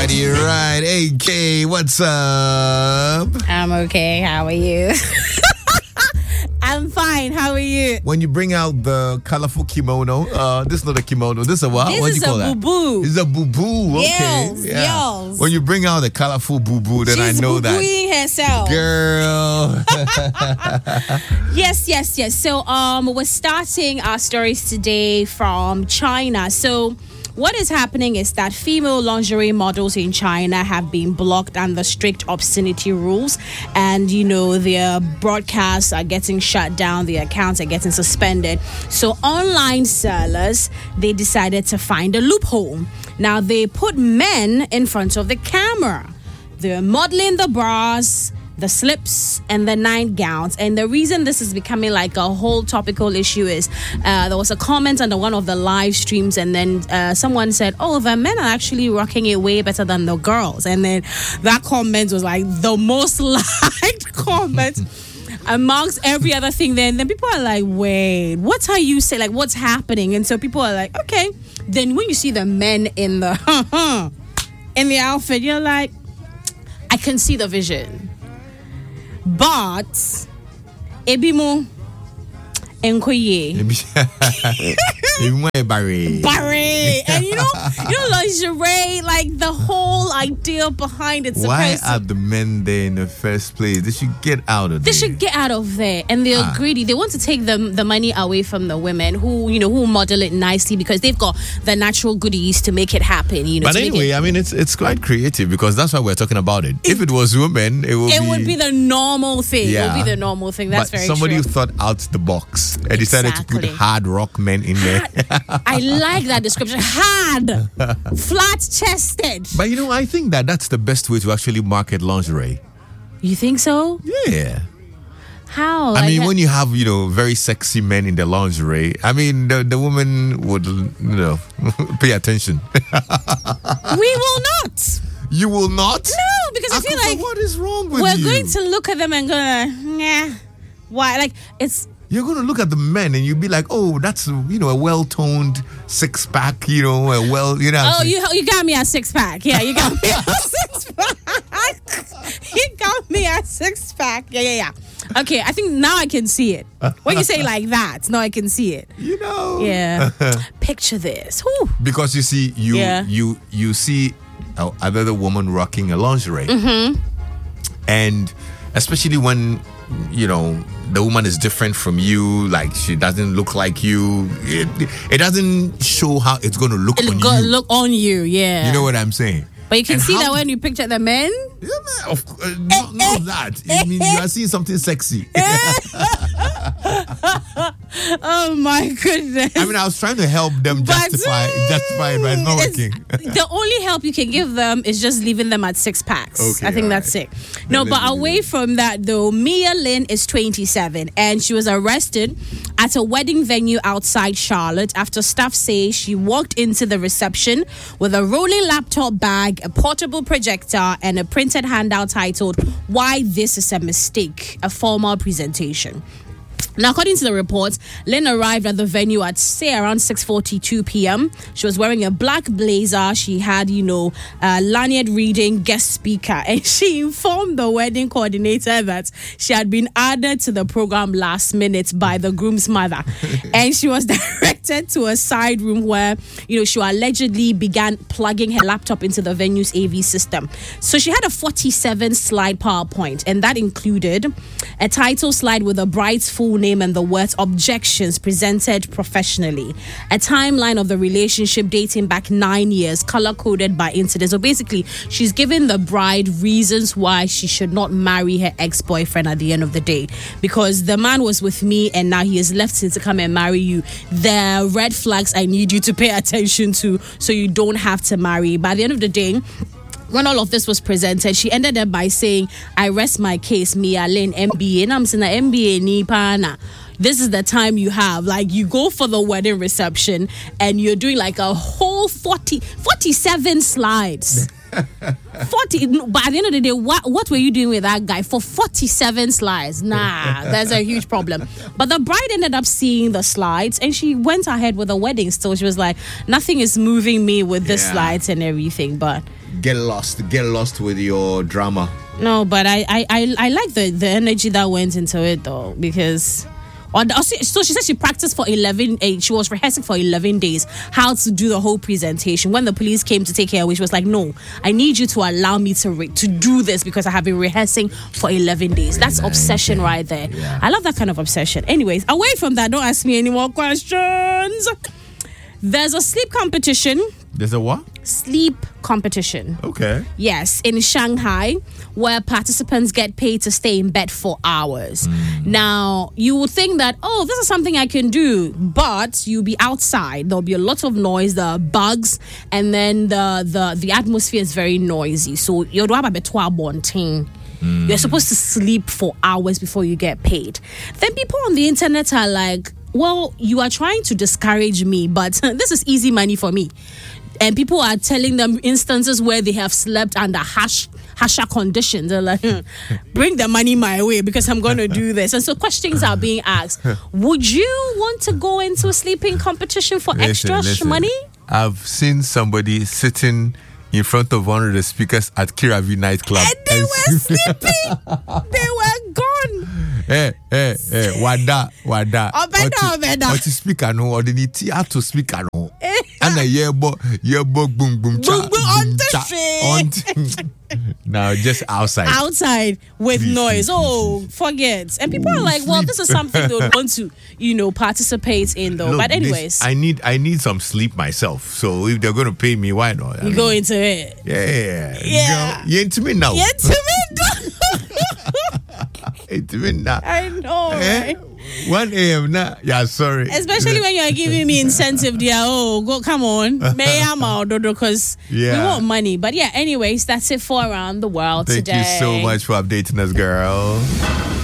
Righty, right. Hey, Kay, what's up? I'm okay. How are you? I'm fine. How are you? When you bring out the colorful kimono, this is not a kimono. This is a what? This What do is you call a that? boo-boo. It's a boo-boo. Okay. Yes, yes. When you bring out the colorful boo-boo, then I know that. She's boo-booing herself. Girl. Yes. So, we're starting our stories today from China. So, what is happening is that female lingerie models in China have been blocked under strict obscenity rules, and their broadcasts are getting shut down, their accounts are getting suspended. So online sellers, they decided to find a loophole. Now they put men in front of the camera. They're modeling the bras, the slips, and the nightgowns. And the reason this is becoming like a whole topical issue is there was a comment under one of the live streams, and then someone said, the men are actually rocking it way better than the girls. And then that comment was like the most liked comment amongst every other thing. Then people are like, wait, what are you saying? Like, what's happening? And so people are like, okay. Then when you see the men in the in the outfit, you're like, I can see the vision. But ebimo enkoye barre, and lingerie, like the whole idea behind it. Why are the men there in the first place? They should get out of there. They should get out of there, and they're greedy. They want to take the money away from the women who model it nicely because they've got the natural goodies to make it happen. But anyway, I mean, it's quite creative because that's why we're talking about it. If it was women, it would be the normal thing. Yeah. It would be the normal thing. That's very somebody true. who thought out the box and decided to put hard rock men in there. I like that description. Hard, flat-chested. But I think that's the best way to actually market lingerie. You think so? Yeah. How? I mean, when you have, very sexy men in the lingerie, I mean, the woman would, pay attention. We will not. You will not? No, because I feel like what is wrong with we're you? going to look at them and go, yeah. Why? Like, it's... You're going to look at the men and you'll be like, oh, that's, a well-toned six-pack, you got me a six-pack. Yeah, you got me a six-pack. You got me a six-pack. Yeah. Okay, I think now I can see it. When you say like that, now I can see it. Yeah. Picture this. Whew. Because you see, you see another woman rocking a lingerie. Mm-hmm. And especially when, the woman is different from you, like she doesn't look like you. It doesn't show how it's going to look on you. Look on you, yeah. You know what I'm saying? But you can see that when you picture the men. Yeah, man. Not that. I mean, you are seeing something sexy. Oh my goodness. I mean, I was trying to help them justify it, but it's not working. The only help you can give them is just leaving them at six packs. Okay, I think that's it. No, but away from that though, Mia Lin is 27 and she was arrested at a wedding venue outside Charlotte after staff say she walked into the reception with a rolling laptop bag, a portable projector, and a printed handout titled "Why This Is a Mistake," a formal presentation. Now, according to the reports, Lynn arrived at the venue at, around 6:42 p.m. She was wearing a black blazer. She had, lanyard reading guest speaker. And she informed the wedding coordinator that she had been added to the program last minute by the groom's mother. And she was directed to a side room where, she allegedly began plugging her laptop into the venue's AV system. So she had a 47-slide PowerPoint, and that included a title slide with the bride's full name and the words "objections presented professionally," a timeline of the relationship dating back 9 years, color-coded by incidents. So basically, she's giving the bride reasons why she should not marry her ex-boyfriend at the end of the day. Because the man was with me and now he has left to come and marry you. There are red flags I need you to pay attention to so you don't have to marry. By the end of the day, when all of this was presented, she ended up by saying, "I rest my case, Mia Lin, MBA." And I'm saying, MBA ni pana. This is the time you have. Like, you go for the wedding reception and you're doing like a whole 47 slides. 40, but at the end of the day, what were you doing with that guy for 47 slides? Nah, there's a huge problem. But the bride ended up seeing the slides and she went ahead with the wedding still. She was like, nothing is moving me with the slides and everything. But get lost with your drama. No, but I like the energy that went into it though, because so she said she practiced for 11. She was rehearsing for 11 days how to do the whole presentation. When the police came to take her away, she was like, "No, I need you to allow me to do this because I have been rehearsing for 11 days." That's obsession right there. Yeah. I love that kind of obsession. Anyways, away from that, don't ask me any more questions. There's a sleep competition. There's a what? Sleep competition. Okay. Yes, in Shanghai, where participants get paid to stay in bed for hours. Now, you would think that, oh, this is something I can do, but you'll be outside. There'll be a lot of noise, the bugs, and then the atmosphere is very noisy. So you're supposed to sleep for hours before you get paid. Then people on the internet are like, well, you are trying to discourage me, but this is easy money for me. And people are telling them instances where they have slept under harsher conditions. They're like, bring the money my way because I'm going to do this. And so questions are being asked. Would you want to go into a sleeping competition for extra money? I've seen somebody sitting in front of one of the speakers at Kiravi nightclub. And they were sleeping. They were gone. Wada. Obeda. Or to speak and or the need to speak and and a yearbook boom cha. Now just outside with noise. Oh, forget. And people are like, well, this is something they would want to, participate in though. Look, but anyways, I need some sleep myself. So if they're going to pay me, why not? Go into it. Yeah. You're into me now. I know, right? 1 a.m. now. Yeah, sorry. Especially when you're giving me incentive, dear. Oh, go, come on. Because we want money. But yeah, anyways, that's it for Around the World today. Thank you so much for updating us, girl.